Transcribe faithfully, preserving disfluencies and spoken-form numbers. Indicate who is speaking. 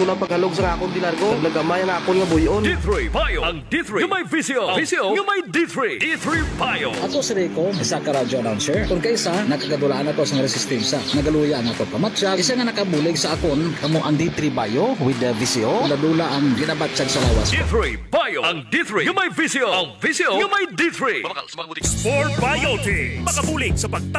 Speaker 1: Gusto ng paghalog sa akong dilargo. Naglagamay ang akong nga buyon.
Speaker 2: D three Bio. Ang D three. Yung may visio. Ang visio. Yung may D three. D three Bio.
Speaker 3: Ato si Rico, isa ka radio announcer. Kung kaysa, nakagadulaan ako sa resistensya. Nagaluya ang ako pamatsyag. Isa nga nakabulig sa akon, kamo ang D three Bio with the V C O. Ladula ang ginabatsyag sa lawas
Speaker 2: D
Speaker 3: ko.
Speaker 2: three Bio. Ang D three. Yung may visio. Ang visio. Yung may D three.
Speaker 4: Sport Biotic. Makabulig sa pag